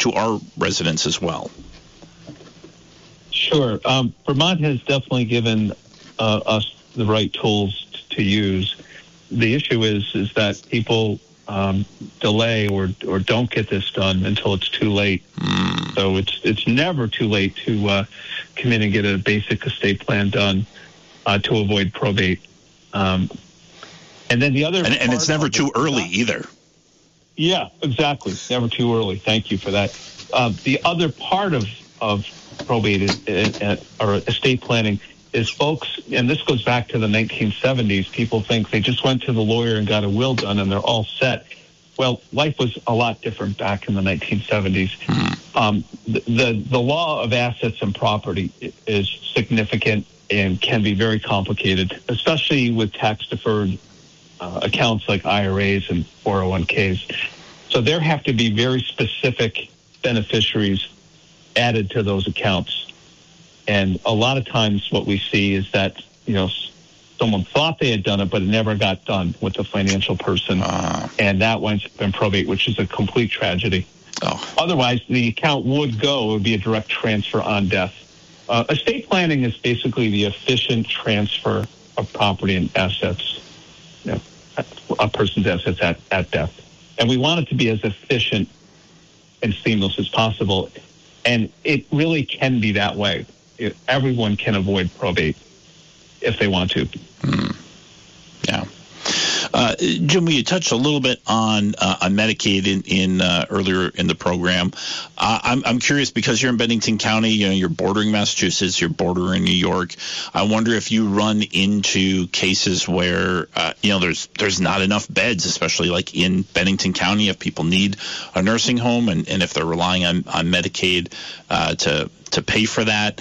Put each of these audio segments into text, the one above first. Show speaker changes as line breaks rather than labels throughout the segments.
to our residents as well?
Sure. Vermont has definitely given us the right tools to use. The issue is that people delay or don't get this done until it's too late. So it's never too late to come in and get a basic estate plan done to avoid probate. And then the other
and it's never too early either.
Yeah, exactly. Never too early. Thank you for that. The other part of probate or estate planning is folks, and this goes back to the 1970s, people think they just went to the lawyer and got a will done and they're all set. Well, life was a lot different back in the 1970s. The law of assets and property is significant and can be very complicated, especially with tax-deferred accounts like IRAs and 401ks. So there have to be very specific beneficiaries added to those accounts. And a lot of times what we see is that, someone thought they had done it, but it never got done with the financial person. And that winds up in probate, which is a complete tragedy. Otherwise, the account would be a direct transfer on death. Estate planning is basically the efficient transfer of property and assets, a person's assets at death. And we want it to be as efficient and seamless as possible. And it really can be that way. Everyone can avoid probate if they want to.
Yeah. Jim, you touched a little bit on Medicaid in earlier in the program. I'm curious, because you're in Bennington County, you're bordering Massachusetts, you're bordering New York. I wonder if you run into cases where there's not enough beds, especially like in Bennington County, if people need a nursing home and if they're relying on Medicaid to pay for that.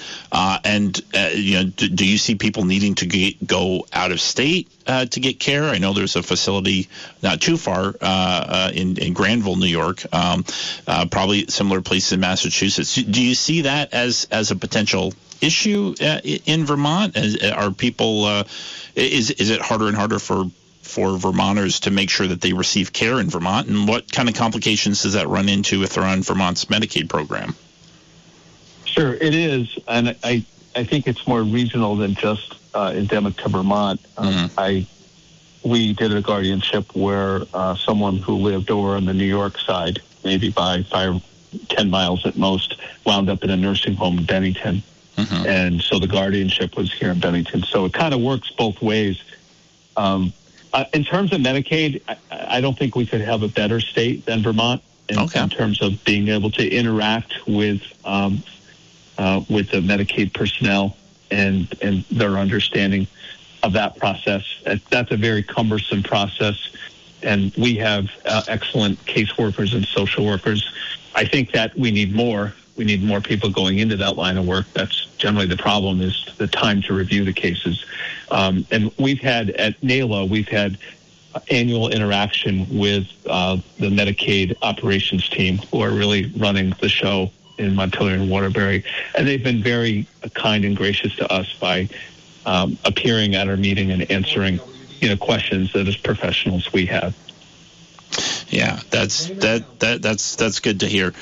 Do you see people needing to go out of state to get care? I know there's a facility not too far in Granville, New York, probably similar places in Massachusetts. Do you see that as a potential issue in Vermont? Are people is it harder and harder for Vermonters to make sure that they receive care in Vermont? And what kind of complications does that run into if they're on Vermont's Medicaid program?
Sure, it is, and I think it's more regional than just endemic to Vermont. We did a guardianship where someone who lived over on the New York side, maybe by 5-10 miles at most, wound up in a nursing home in Bennington. And so the guardianship was here in Bennington. So it kind of works both ways. In terms of Medicaid, I don't think we could have a better state than Vermont in terms of being able to interact with the Medicaid personnel and their understanding of that process. That's a very cumbersome process, and we have excellent caseworkers and social workers. I think that we need more. We need more people going into that line of work. That's generally the problem, is the time to review the cases. And we've had, at NALA, we've had annual interaction with the Medicaid operations team, who are really running the show in Montpelier and Waterbury. And they've been very kind and gracious to us by appearing at our meeting and answering, questions that as professionals we have.
Yeah, that's good to hear.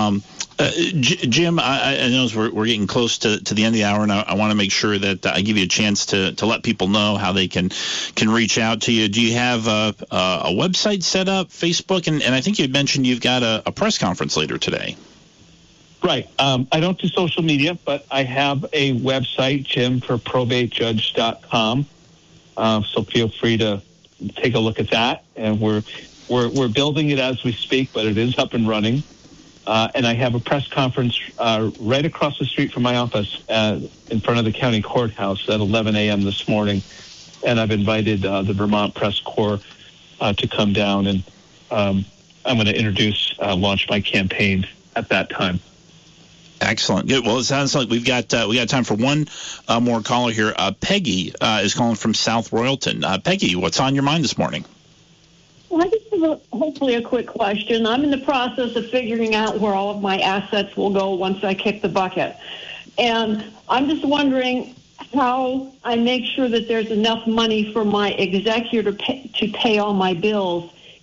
Jim, I know we're getting close to the end of the hour, and I want to make sure that I give you a chance to let people know how they can reach out to you. Do you have a website set up, Facebook? And I think you mentioned you've got a press conference later today.
Right. I don't do social media, but I have a website, jimforprobatejudge.com. So feel free to take a look at that. And we're building it as we speak, but it is up and running. And I have a press conference right across the street from my office in front of the county courthouse at 11 a.m. this morning. And I've invited the Vermont Press Corps to come down, and I'm going to launch my campaign at that time.
Excellent. Good. Well, it sounds like we got time for one more caller here. Peggy is calling from South Royalton. Peggy, what's on your mind this morning?
Well, I just have hopefully a quick question. I'm in the process of figuring out where all of my assets will go once I kick the bucket. And I'm just wondering how I make sure that there's enough money for my executor to pay all my bills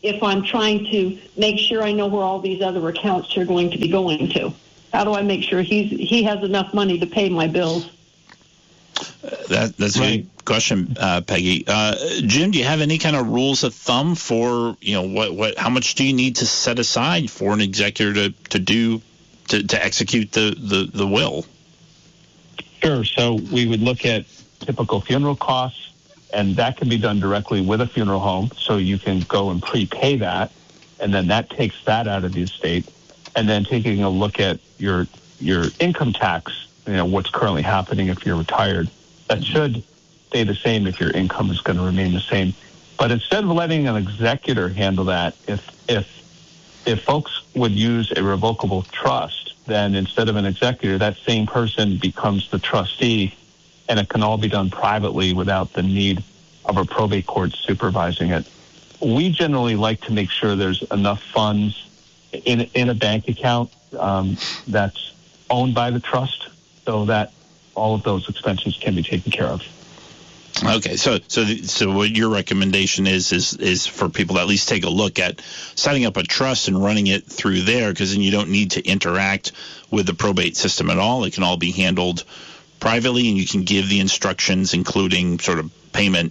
if I'm trying to make sure I know where all these other accounts are going to be going to? How do I make sure he has enough money to pay my bills?
That's a good question, Peggy. Jim, do you have any kind of rules of thumb for, how much do you need to set aside for an executor to execute the will?
Sure. So we would look at typical funeral costs, and that can be done directly with a funeral home. So you can go and prepay that, and then that takes that out of the estate. And then taking a look at your income tax, what's currently happening if you're retired, that should stay the same if your income is going to remain the same. But instead of letting an executor handle that, if folks would use a revocable trust, then instead of an executor, that same person becomes the trustee, and it can all be done privately without the need of a probate court supervising it. We generally like to make sure there's enough funds in a bank account that's owned by the trust, so that all of those expenses can be taken care of.
Okay, so what your recommendation is for people to at least take a look at setting up a trust and running it through there, because then you don't need to interact with the probate system at all. It can all be handled privately, and you can give the instructions, including sort of payment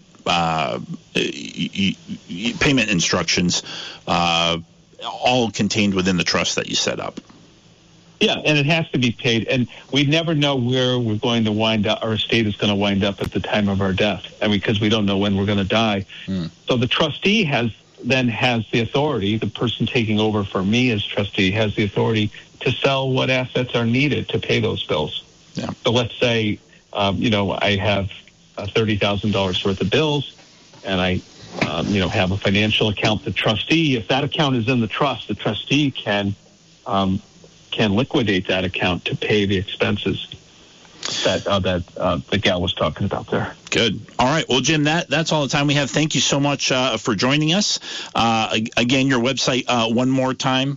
instructions, all contained within the trust that you set up.
Yeah, and it has to be paid. And we never know where we're going to wind up, our estate is going to wind up at the time of our death, because we don't know when we're going to die. So the trustee has the authority, the person taking over for me as trustee has the authority to sell what assets are needed to pay those bills.
Yeah.
So let's say, I have $30,000 worth of bills, and I, have a financial account. The trustee, if that account is in the trust, the trustee can liquidate that account to pay the expenses that the gal was talking about there.
Good. All right. Well, Jim, that's all the time we have. Thank you so much for joining us. Again, your website one more time.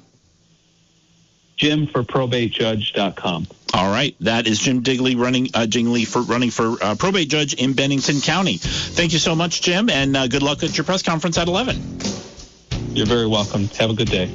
JimForProbateJudge.com.
All right. That is Jim Digley running for probate judge in Bennington County. Thank you so much, Jim, and good luck at your press conference at 11.
You're very welcome. Have a good day.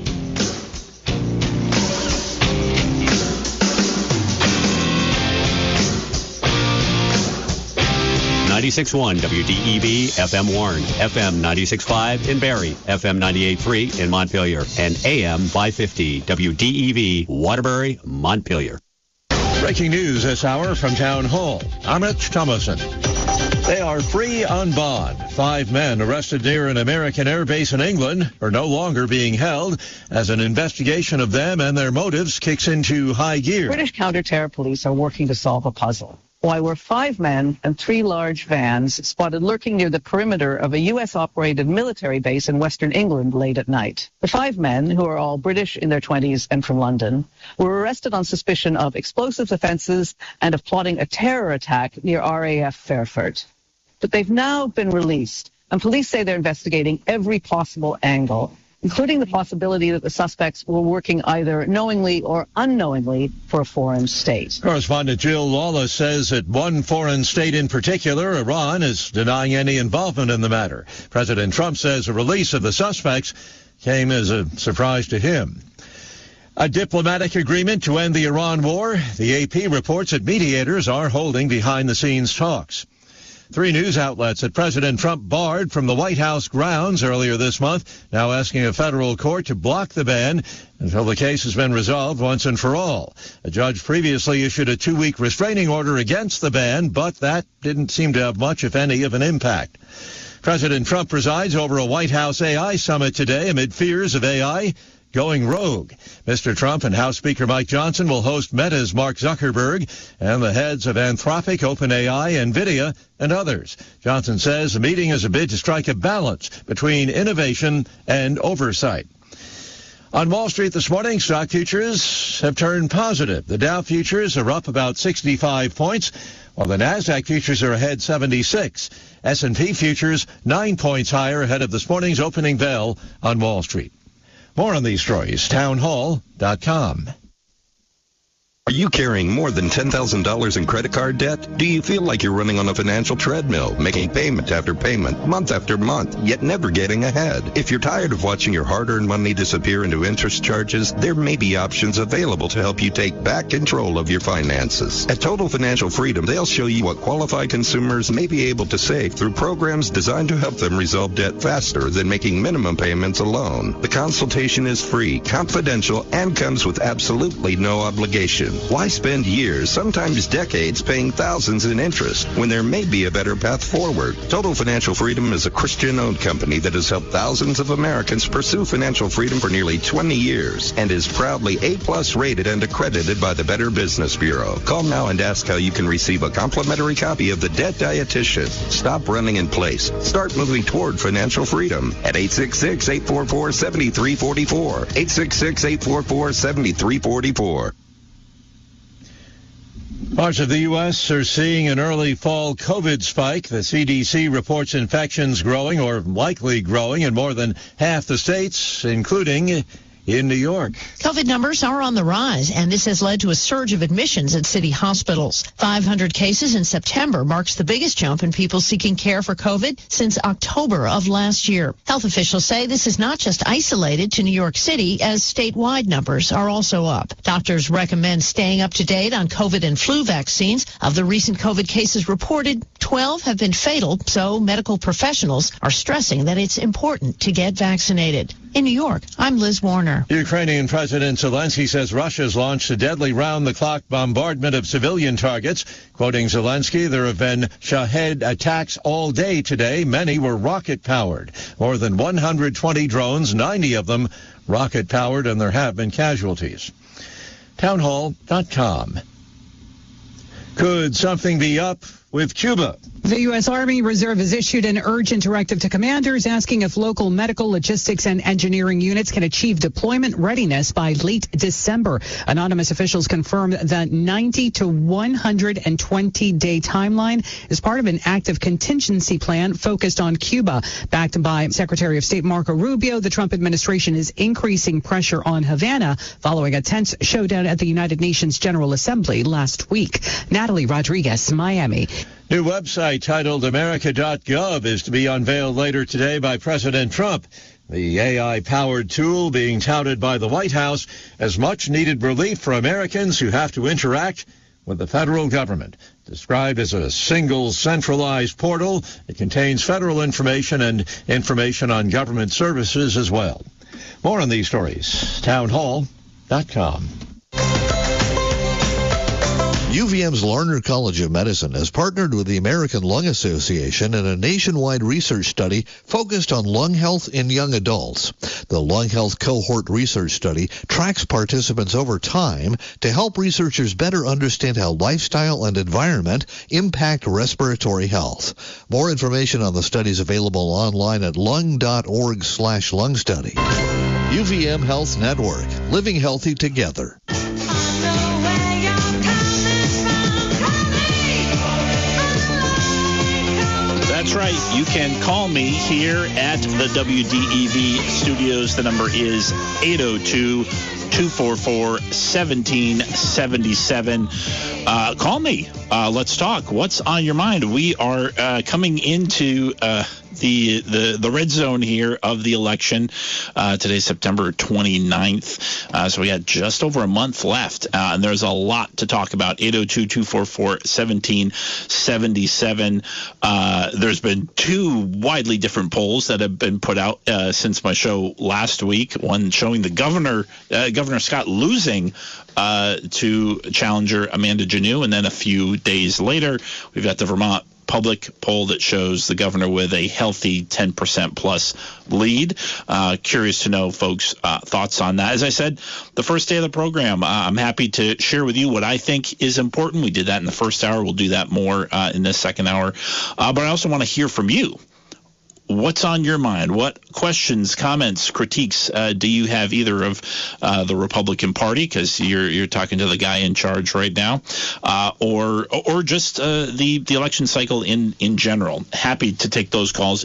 .1 WDEV FM Warren, FM 96.5 in Barrie, FM 98.3 in Montpelier, and AM 550 WDEV Waterbury, Montpelier.
Breaking news this hour from Town Hall. I'm Rich Thomason. They are free on bond. 5 men arrested near an American airbase in England are no longer being held as an investigation of them and their motives kicks into high gear.
British counter-terror police are working to solve a puzzle. Why were 5 men and 3 large vans spotted lurking near the perimeter of a U.S.-operated military base in Western England late at night? The 5 men, who are all British in their 20s and from London, were arrested on suspicion of explosives offences and of plotting a terror attack near RAF Fairford. But they've now been released, and police say they're investigating every possible angle, including the possibility that the suspects were working either knowingly or unknowingly for a foreign state.
Correspondent Jill Lawless says that one foreign state in particular, Iran, is denying any involvement in the matter. President Trump says the release of the suspects came as a surprise to him. A diplomatic agreement to end the Iran war. The AP reports that mediators are holding behind-the-scenes talks. 3 news outlets that President Trump barred from the White House grounds earlier this month, now asking a federal court to block the ban until the case has been resolved once and for all. A judge previously issued a 2-week restraining order against the ban, but that didn't seem to have much, if any, of an impact. President Trump presides over a White House AI summit today amid fears of AI going rogue. Mr. Trump and House Speaker Mike Johnson will host Meta's Mark Zuckerberg and the heads of Anthropic, OpenAI, NVIDIA, and others. Johnson says the meeting is a bid to strike a balance between innovation and oversight. On Wall Street this morning, stock futures have turned positive. The Dow futures are up about 65 points, while the NASDAQ futures are ahead 76. S&P futures 9 points higher ahead of this morning's opening bell on Wall Street. More on these stories, townhall.com.
Are you carrying more than $10,000 in credit card debt? Do you feel like you're running on a financial treadmill, making payment after payment, month after month, yet never getting ahead? If you're tired of watching your hard-earned money disappear into interest charges, there may be options available to help you take back control of your finances. At Total Financial Freedom, they'll show you what qualified consumers may be able to save through programs designed to help them resolve debt faster than making minimum payments alone. The consultation is free, confidential, and comes with absolutely no obligation. Why spend years, sometimes decades, paying thousands in interest when there may be a better path forward? Total Financial Freedom is a Christian-owned company that has helped thousands of Americans pursue financial freedom for nearly 20 years and is proudly A+ rated and accredited by the Better Business Bureau. Call now and ask how you can receive a complimentary copy of The Debt Dietitian. Stop running in place. Start moving toward financial freedom at 866-844-7344. 866-844-7344.
Parts of the U.S. are seeing an early fall COVID spike. The CDC reports infections growing or likely growing in more than half the states, including in New York.
COVID numbers are on the rise, and this has led to a surge of admissions at city hospitals. 500 cases in September marks the biggest jump in people seeking care for COVID since October of last year. Health officials say this is not just isolated to New York City, as statewide numbers are also up. Doctors recommend staying up to date on COVID and flu vaccines. Of the recent COVID cases reported, 12 have been fatal, so medical professionals are stressing that it's important to get vaccinated. In New York, I'm Liz Warner.
Ukrainian President Zelensky says Russia's launched a deadly round-the-clock bombardment of civilian targets. Quoting Zelensky, there have been Shahed attacks all day today. Many were rocket-powered. More than 120 drones, 90 of them rocket-powered, and there have been casualties. Townhall.com. Could something be up with Cuba?
The U.S. Army Reserve has issued an urgent directive to commanders asking if local medical, logistics, and engineering units can achieve deployment readiness by late December. Anonymous officials confirm the 90 to 120-day timeline is part of an active contingency plan focused on Cuba. Backed by Secretary of State Marco Rubio, the Trump administration is increasing pressure on Havana following a tense showdown at the United Nations General Assembly last week. Natalie Rodriguez, Miami.
New website titled America.gov is to be unveiled later today by President Trump. The AI-powered tool being touted by the White House as much-needed relief for Americans who have to interact with the federal government. Described as a single centralized portal, it contains federal information and information on government services as well. More on these stories. Townhall.com.
UVM's Larner College of Medicine has partnered with the American Lung Association in a nationwide research study focused on lung health in young adults. The Lung Health Cohort Research Study tracks participants over time to help researchers better understand how lifestyle and environment impact respiratory health. More information on the study is available online at lung.org/lungstudy. UVM Health Network, living healthy together.
That's right. You can call me here at the WDEV studios. The number is 802-244-1777. Call me. Let's talk. What's on your mind? We are coming into the red zone here of the election. Today's September 29th. So we got just over a month left, and there's a lot to talk about. 802-244-1777. There's been two widely different polls that have been put out since my show last week. One showing the Governor Scott losing to challenger Amanda Janneau, and then a few days later, we've got the Vermont public poll that shows the governor with a healthy 10% plus lead. Curious to know folks' thoughts on that. As I said, the first day of the program, I'm happy to share with you what I think is important. We did that in the first hour. We'll do that more in this second hour. But I also want to hear from you. what's on your mind? What questions, comments, critiques do you have either of the Republican Party, because you're talking to the guy in charge right now, or just the election cycle in general? Happy to take those calls,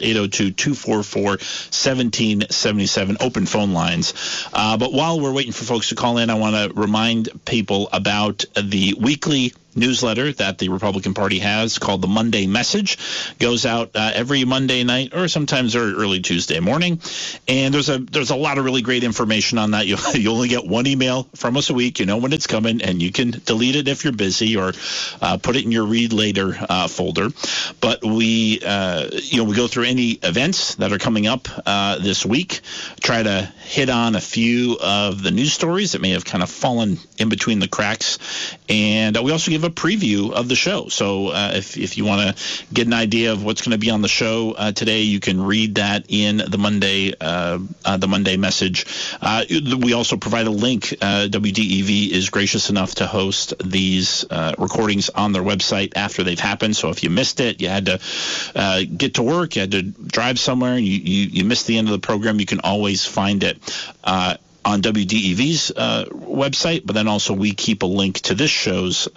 802-244-1777, open phone lines. But while we're waiting for folks to call in, I want to remind people about the weekly newsletter that the Republican Party has called the Monday Message. Goes out every Monday night or sometimes early Tuesday morning, and there's a lot of really great information on that. You only get one email from us a week. You know when it's coming, and you can delete it if you're busy, or put it in your read later folder. But we go through any events that are coming up this week, try to hit on a few of the news stories that may have kind of fallen in between the cracks, and we also give a preview of the show. So if you want to get an idea of what's going to be on the show today, you can read that in the Monday Message. We also provide a link. WDEV is gracious enough to host these recordings on their website after they've happened. So if you missed it, you had to get to work, you had to drive somewhere, and you missed the end of the program, you can always find it on WDEV's website, but then also we keep a link to this show's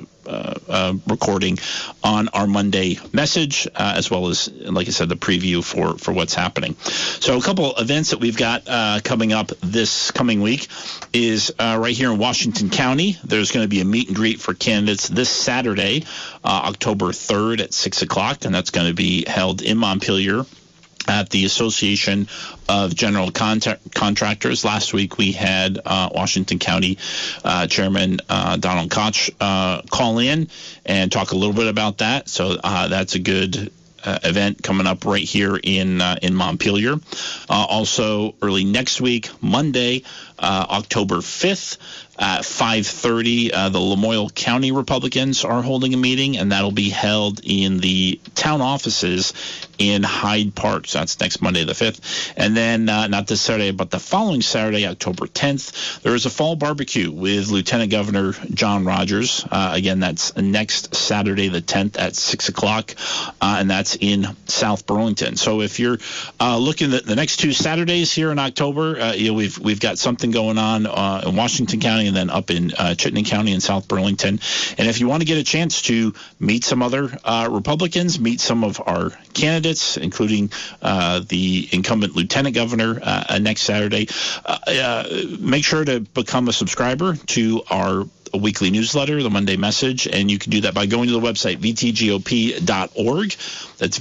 recording on our Monday Message, as well as, like I said, the preview for what's happening. So a couple events that we've got coming up this coming week is right here in Washington County. There's going to be a meet and greet for candidates this Saturday, October 3rd at 6 o'clock, and that's going to be held in Montpelier at the Association of General Contractors. Last week we had Washington County Chairman Donald Koch call in and talk a little bit about that. So that's a good event coming up right here in Montpelier. Also early next week, Monday, October 5th, at 5:30, the Lamoille County Republicans are holding a meeting, and that'll be held in the town offices in Hyde Park. So that's next Monday the 5th. And then not this Saturday, but the following Saturday, October 10th, there is a fall barbecue with Lieutenant Governor John Rogers. Again, that's next Saturday the 10th at 6 o'clock, and that's in South Burlington. So if you're looking at the next two Saturdays here in October, we've got something going on in Washington County and then up in Chittenden County in South Burlington. And if you want to get a chance to meet some other Republicans, meet some of our candidates, including the incumbent lieutenant governor next Saturday, make sure to become a subscriber to our weekly newsletter, the Monday Message, and you can do that by going to the website vtgop.org. That's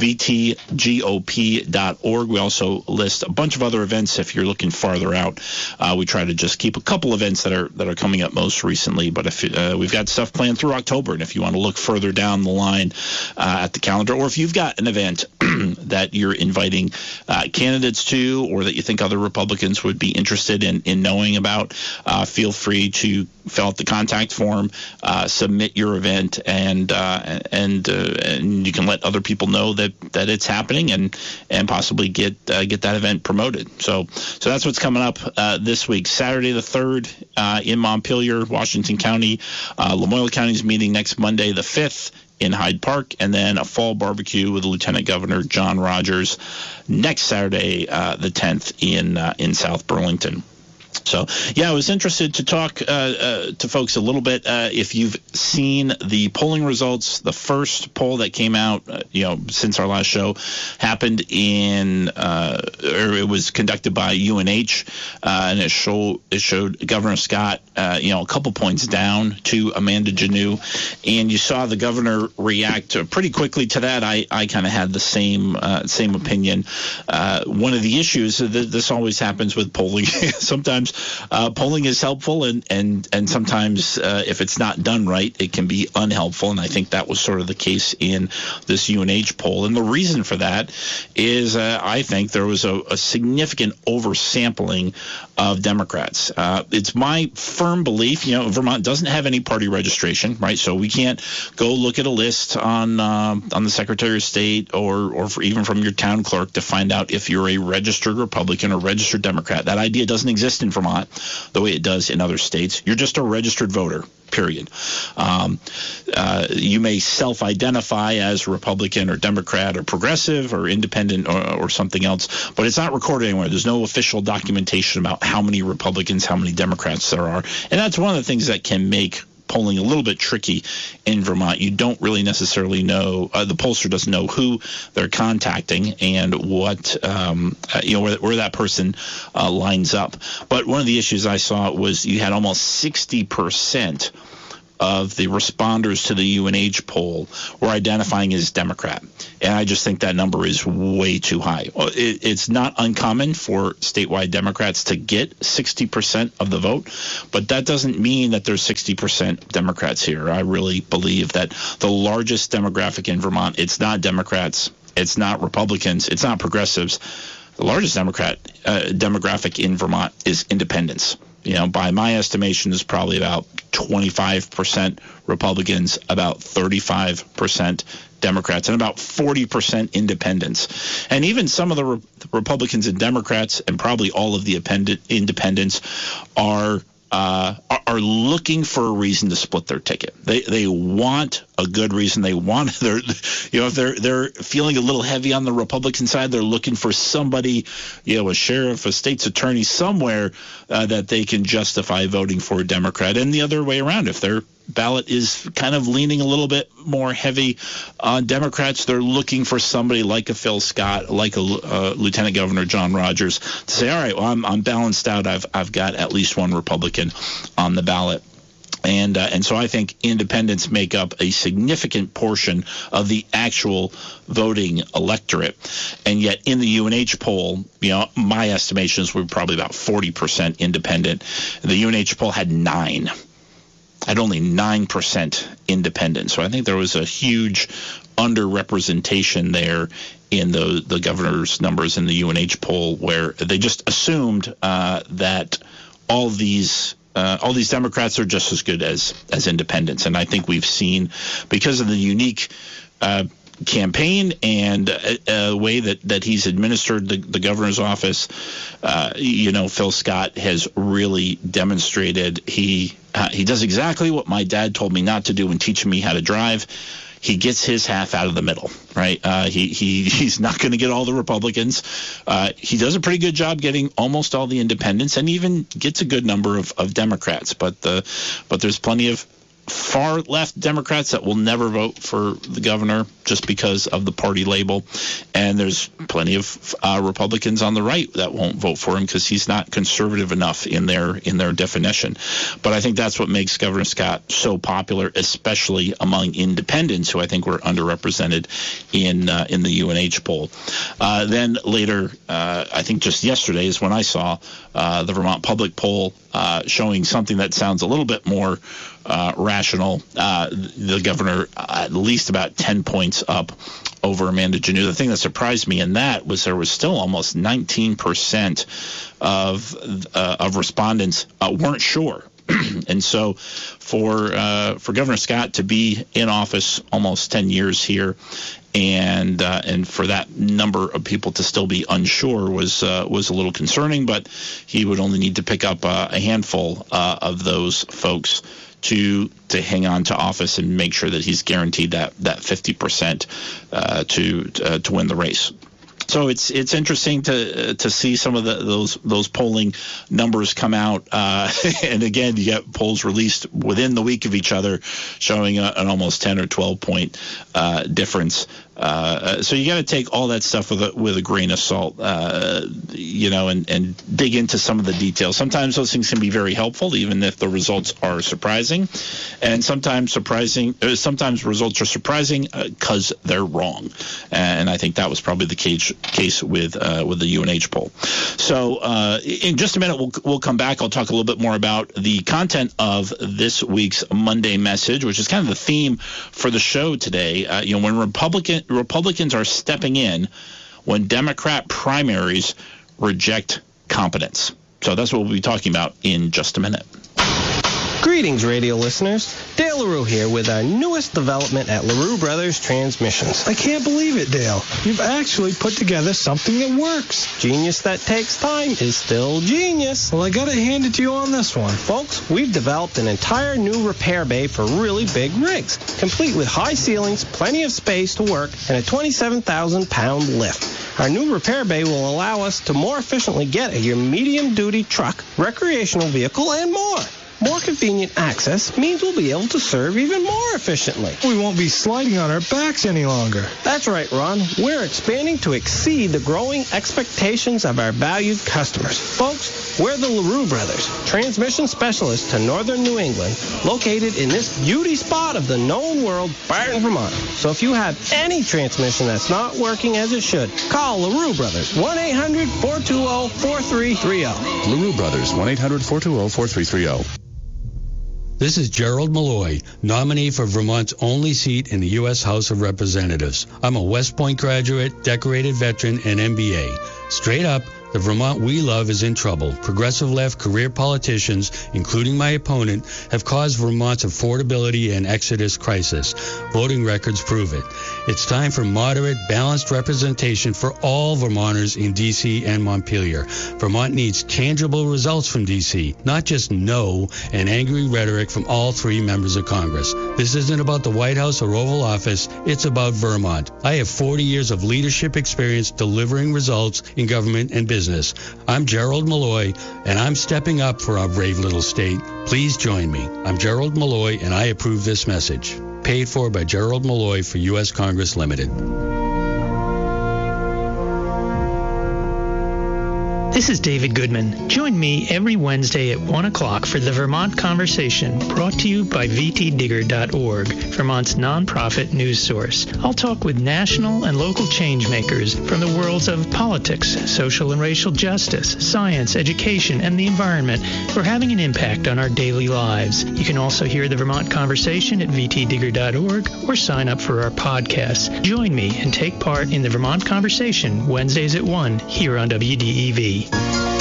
vtgop.org. We also list a bunch of other events if you're looking farther out. We try to just keep a couple events that are coming up most recently, but if we've got stuff planned through October, and if you want to look further down the line at the calendar, or if you've got an event that you're inviting candidates to, or that you think other Republicans would be interested in knowing about, feel free to fill out the contact form, submit your event, and you can let other people know that it's happening, and possibly get that event promoted. So that's what's coming up this week. Saturday the 3rd in Montpelier, Washington County. Lamoille County's meeting next Monday the 5th in Hyde Park, and then a fall barbecue with Lieutenant Governor John Rogers next Saturday the 10th in South Burlington. So, I was interested to talk to folks a little bit. If you've seen the polling results, the first poll that came out, since our last show happened or it was conducted by UNH, and it showed Governor Scott, a couple points down to Amanda Janot, and you saw the governor react pretty quickly to that. I kind of had the same opinion. One of the issues, this always happens with polling. Sometimes polling is helpful, and sometimes if it's not done right, it can be unhelpful, and I think that was sort of the case in this UNH poll. And the reason for that is I think there was a significant oversampling of Democrats. It's my firm belief, Vermont doesn't have any party registration, right? So we can't go look at a list on the Secretary of State or even from your town clerk to find out if you're a registered Republican or registered Democrat. That idea doesn't exist in Vermont the way it does in other states. You're just a registered voter, period. You may self-identify as Republican or Democrat or progressive or independent or something else, but it's not recorded anywhere. There's no official documentation about how many Republicans, how many Democrats there are. And that's one of the things that can make polling a little bit tricky in Vermont. You don't really necessarily know, the pollster doesn't know who they're contacting and what, where that person lines up. But one of the issues I saw was you had almost 60% of the responders to the UNH poll were identifying as Democrat. And I just think that number is way too high. It's not uncommon for statewide Democrats to get 60% of the vote, but that doesn't mean that there's 60% Democrats here. I really believe that the largest demographic in Vermont, it's not Democrats, it's not Republicans, it's not progressives. The largest demographic in Vermont is independents. By my estimation, there's probably about 25% Republicans, about 35% Democrats, and about 40% independents. And even some of the Republicans and Democrats, and probably all of the independents, are looking for a reason to split their ticket. They want a good reason. They want if they're feeling a little heavy on the Republican side, they're looking for somebody, a sheriff, a state's attorney somewhere that they can justify voting for a Democrat. And the other way around, if their ballot is kind of leaning a little bit more heavy on Democrats, they're looking for somebody like a Phil Scott, like a Lieutenant Governor John Rogers, to say, all right, well, I'm balanced out. I've got at least one Republican on the ballot. And so I think independents make up a significant portion of the actual voting electorate. And yet in the UNH poll, my estimations were probably about 40% independent. The UNH poll had only 9% independent. So I think there was a huge underrepresentation there in the governor's numbers in the UNH poll, where they just assumed that all these Democrats are just as good as independents. And I think we've seen, because of the unique campaign and way that he's administered the governor's office, Phil Scott has really demonstrated he does exactly what my dad told me not to do when teaching me how to drive. He gets his half out of the middle, right? He's not going to get all the Republicans. He does a pretty good job getting almost all the independents, and even gets a good number of Democrats. But there's plenty of far left Democrats that will never vote for the governor just because of the party label, and there's plenty of Republicans on the right that won't vote for him because he's not conservative enough in their definition. But I think that's what makes Governor Scott so popular, especially among independents, who I think were underrepresented in the UNH poll. Then later, I think just yesterday is when I saw the Vermont Public poll showing something that sounds a little bit more rational. The governor at least about 10 points up over Amanda Janneau. The thing that surprised me in that was there was still almost 19% of respondents weren't sure. And so for Governor Scott to be in office almost 10 years here, and for that number of people to still be unsure was a little concerning, but he would only need to pick up a handful of those folks to hang on to office and make sure that he's guaranteed that 50% to win the race. So it's interesting to see some of those polling numbers come out, and again, you get polls released within the week of each other showing an almost 10 or 12 point difference. So you got to take all that stuff with a grain of salt, and dig into some of the details. Sometimes those things can be very helpful, even if the results are surprising, and sometimes results are surprising because they're wrong. And I think that was probably the case with the UNH poll. So in just a minute, we'll come back. I'll talk a little bit more about the content of this week's Monday message, which is kind of the theme for the show today. When Republicans are stepping in when Democrat primaries reject competence. So that's what we'll be talking about in just a minute.
Greetings, radio listeners. Dale LaRue here with our newest development at LaRue Brothers Transmissions.
I can't believe it, Dale. You've actually put together something that works.
Genius that takes time is still genius.
Well, I gotta hand it to you on this one.
Folks, we've developed an entire new repair bay for really big rigs, complete with high ceilings, plenty of space to work, and a 27,000-pound lift. Our new repair bay will allow us to more efficiently get at your medium-duty truck, recreational vehicle, and more. More convenient access means we'll be able to serve even more efficiently.
We won't be sliding on our backs any longer.
That's right, Ron. We're expanding to exceed the growing expectations of our valued customers. Folks, we're the LaRue Brothers, transmission specialists to northern New England, located in this beauty spot of the known world, Barton, Vermont. So if you have any transmission that's not working as it should, call LaRue Brothers, 1-800-420-4330.
LaRue Brothers, 1-800-420-4330.
This is Gerald Malloy, nominee for Vermont's only seat in the U.S. House of Representatives. I'm a West Point graduate, decorated veteran, and MBA. Straight up, the Vermont we love is in trouble. Progressive left career politicians, including my opponent, have caused Vermont's affordability and exodus crisis. Voting records prove it. It's time for moderate, balanced representation for all Vermonters in D.C. and Montpelier. Vermont needs tangible results from D.C., not just no and angry rhetoric from all three members of Congress. This isn't about the White House or Oval Office. It's about Vermont. I have 40 years of leadership experience delivering results in government and business. I'm Gerald Malloy, and I'm stepping up for our brave little state. Please join me. I'm Gerald Malloy, and I approve this message. Paid for by Gerald Malloy for U.S. Congress Limited.
This is David Goodman. Join me every Wednesday at 1 o'clock for the Vermont Conversation, brought to you by VTDigger.org, Vermont's nonprofit news source. I'll talk with national and local change makers from the worlds of politics, social and racial justice, science, education, and the environment who are having an impact on our daily lives. You can also hear the Vermont Conversation at VTDigger.org or sign up for our podcasts. Join me and take part in the Vermont Conversation Wednesdays at 1 here on WDEV.